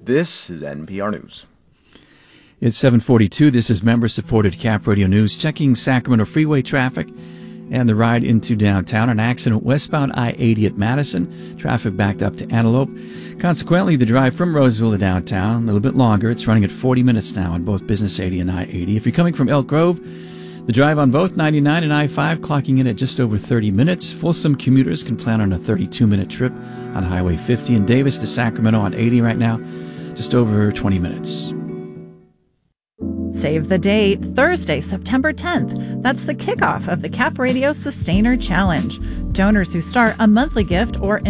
This is NPR News. It's 7:42. This is member-supported Cap Radio News. Checking Sacramento freeway traffic and the ride into downtown. An accident westbound I-80 at Madison. Traffic backed up to Antelope. Consequently, the drive from Roseville to downtown, a little bit longer. It's running at 40 minutes now on both Business 80 and I-80. If you're coming from Elk Grove, the drive on both 99 and I-5 clocking in at just over 30 minutes. Folsom commuters can plan on a 32-minute trip on Highway 50. And Davis to Sacramento on 80 right now, just over 20 minutes. Save the date, Thursday, September 10th. That's the kickoff of the Cap Radio Sustainer Challenge. Donors who start a monthly gift or